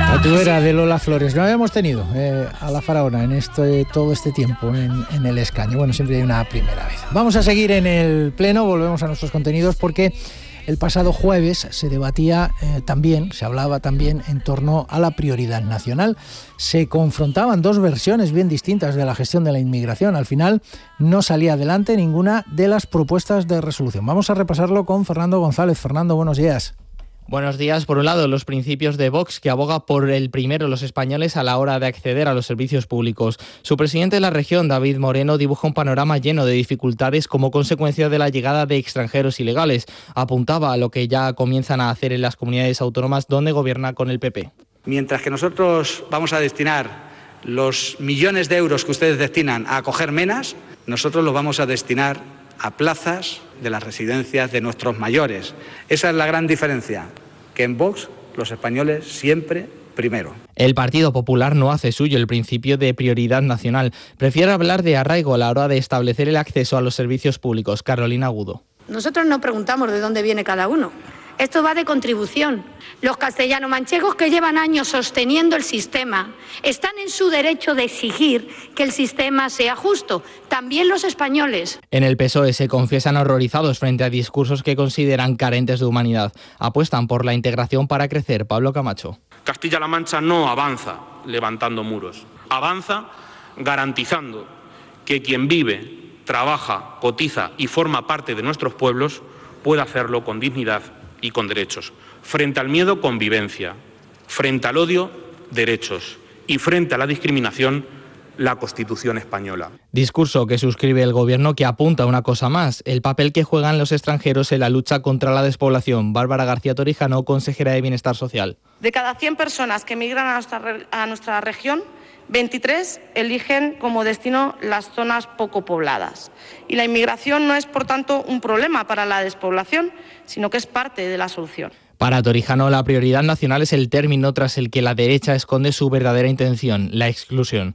La tubera de Lola Flores. No habíamos tenido a la faraona en todo este tiempo en el escaño. Bueno, siempre hay una primera vez. Vamos a seguir en el pleno, volvemos a nuestros contenidos porque el pasado jueves se debatía se hablaba también en torno a la prioridad nacional. Se confrontaban dos versiones bien distintas de la gestión de la inmigración. Al final no salía adelante ninguna de las propuestas de resolución. Vamos a repasarlo con Fernando González. Fernando, buenos días. Buenos días. Por un lado, los principios de Vox, que aboga por el primero los españoles a la hora de acceder a los servicios públicos. Su presidente de la región, David Moreno, dibuja un panorama lleno de dificultades como consecuencia de la llegada de extranjeros ilegales. Apuntaba a lo que ya comienzan a hacer en las comunidades autónomas donde gobierna con el PP. Mientras que nosotros vamos a destinar los millones de euros que ustedes destinan a acoger menas, nosotros los vamos a destinar a plazas de las residencias de nuestros mayores. Esa es la gran diferencia, que en Vox los españoles siempre primero. El Partido Popular no hace suyo el principio de prioridad nacional. Prefiere hablar de arraigo a la hora de establecer el acceso a los servicios públicos. Carolina Agudo. Nosotros no preguntamos de dónde viene cada uno. Esto va de contribución. Los castellano-manchegos que llevan años sosteniendo el sistema están en su derecho de exigir que el sistema sea justo. También los españoles. En el PSOE se confiesan horrorizados frente a discursos que consideran carentes de humanidad. Apuestan por la integración para crecer. Pablo Camacho. Castilla-La Mancha no avanza levantando muros. Avanza garantizando que quien vive, trabaja, cotiza y forma parte de nuestros pueblos pueda hacerlo con dignidad y con derechos. Frente al miedo, convivencia. Frente al odio, derechos. Y frente a la discriminación, la Constitución española. Discurso que suscribe el Gobierno, que apunta a una cosa más: el papel que juegan los extranjeros en la lucha contra la despoblación. Bárbara García Torijano, consejera de Bienestar Social. De cada 100 personas que emigran a nuestra región, 23 eligen como destino las zonas poco pobladas. Y la inmigración no es, por tanto, un problema para la despoblación, sino que es parte de la solución. Para Torijano, la prioridad nacional es el término tras el que la derecha esconde su verdadera intención: la exclusión.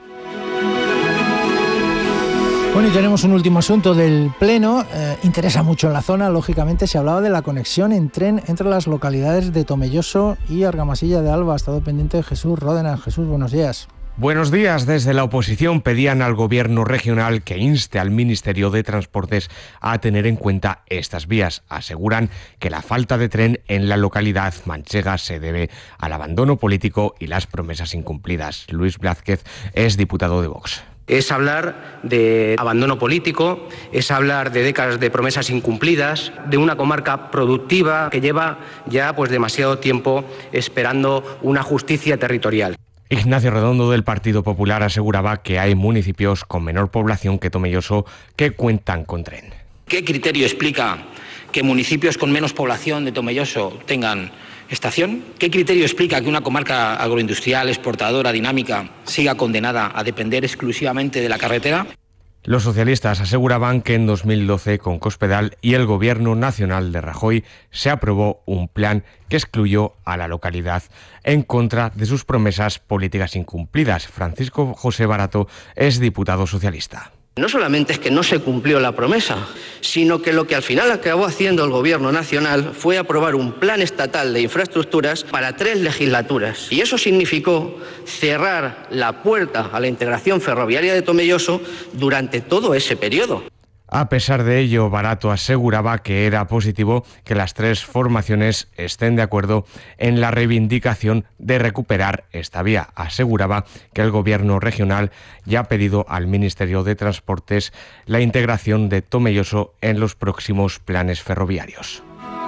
Bueno, y tenemos un último asunto del Pleno. Interesa mucho en la zona, lógicamente. Se hablaba de la conexión en tren entre las localidades de Tomelloso y Argamasilla de Alba. Ha estado pendiente Jesús Ródenas. Jesús, buenos días. Buenos días. Desde la oposición pedían al Gobierno regional que inste al Ministerio de Transportes a tener en cuenta estas vías. Aseguran que la falta de tren en la localidad manchega se debe al abandono político y las promesas incumplidas. Luis Blázquez es diputado de Vox. Es hablar de abandono político, es hablar de décadas de promesas incumplidas, de una comarca productiva que lleva ya demasiado tiempo esperando una justicia territorial. Ignacio Redondo, del Partido Popular, aseguraba que hay municipios con menor población que Tomelloso que cuentan con tren. ¿Qué criterio explica que municipios con menos población de Tomelloso tengan estación? ¿Qué criterio explica que una comarca agroindustrial, exportadora, dinámica, siga condenada a depender exclusivamente de la carretera? Los socialistas aseguraban que en 2012, con Cospedal y el Gobierno nacional de Rajoy, se aprobó un plan que excluyó a la localidad en contra de sus promesas políticas incumplidas. Francisco José Barato es diputado socialista. No solamente es que no se cumplió la promesa, sino que lo que al final acabó haciendo el Gobierno nacional fue aprobar un plan estatal de infraestructuras para 3 legislaturas. Y eso significó cerrar la puerta a la integración ferroviaria de Tomelloso durante todo ese periodo. A pesar de ello, Barato aseguraba que era positivo que las 3 formaciones estén de acuerdo en la reivindicación de recuperar esta vía. Aseguraba que el Gobierno regional ya ha pedido al Ministerio de Transportes la integración de Tomelloso en los próximos planes ferroviarios.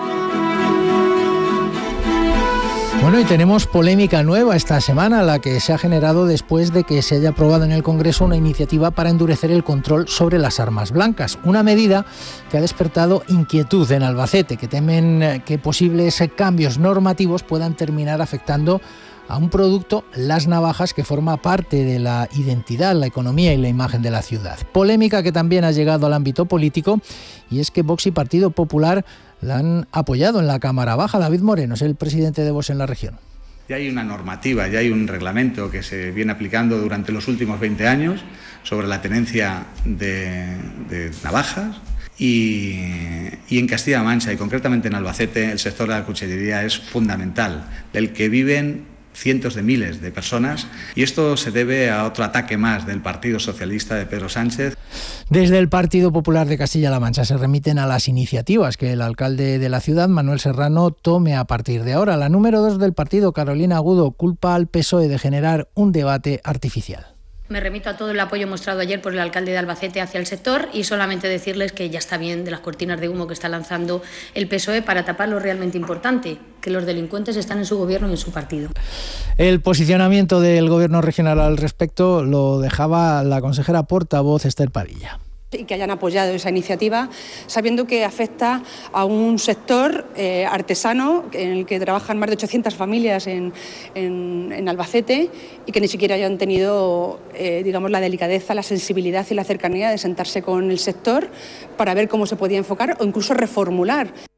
Bueno, y tenemos polémica nueva esta semana, la que se ha generado después de que se haya aprobado en el Congreso una iniciativa para endurecer el control sobre las armas blancas. Una medida que ha despertado inquietud en Albacete, que temen que posibles cambios normativos puedan terminar afectando a un producto, las navajas, que forma parte de la identidad, la economía y la imagen de la ciudad. Polémica que también ha llegado al ámbito político, y es que Vox y Partido Popular la han apoyado en la Cámara Baja. David Moreno es el presidente de Vox en la región. Ya hay una normativa, ya hay un reglamento que se viene aplicando durante los últimos 20 años sobre la tenencia de navajas. Y en Castilla-La Mancha, y concretamente en Albacete, el sector de la cuchillería es fundamental, del que viven cientos de miles de personas, y esto se debe a otro ataque más del Partido Socialista de Pedro Sánchez. Desde el Partido Popular de Castilla-La Mancha se remiten a las iniciativas que el alcalde de la ciudad, Manuel Serrano, tome a partir de ahora. La número 2 del partido, Carolina Agudo, culpa al PSOE de generar un debate artificial. Me remito a todo el apoyo mostrado ayer por el alcalde de Albacete hacia el sector y solamente decirles que ya está bien de las cortinas de humo que está lanzando el PSOE para tapar lo realmente importante, que los delincuentes están en su gobierno y en su partido. El posicionamiento del gobierno regional al respecto lo dejaba la consejera portavoz Esther Padilla. Y que hayan apoyado esa iniciativa, sabiendo que afecta a un sector artesano en el que trabajan más de 800 familias en Albacete y que ni siquiera hayan tenido digamos, la delicadeza, la sensibilidad y la cercanía de sentarse con el sector para ver cómo se podía enfocar o incluso reformular.